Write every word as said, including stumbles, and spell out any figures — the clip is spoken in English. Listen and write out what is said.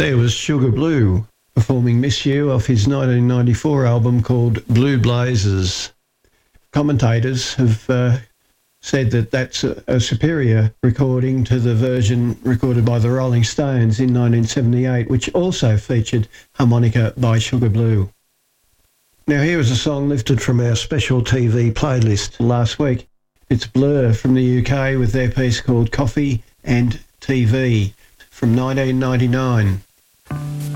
There was Sugar Blue performing Miss You off his nineteen ninety-four album called Blue Blazers. Commentators have uh, said that that's a, a superior recording to the version recorded by the Rolling Stones in nineteen seventy-eight, which also featured harmonica by Sugar Blue. Now here is a song lifted from our special T V playlist last week. It's Blur from the U K with their piece called Coffee and T V from nineteen ninety-nine.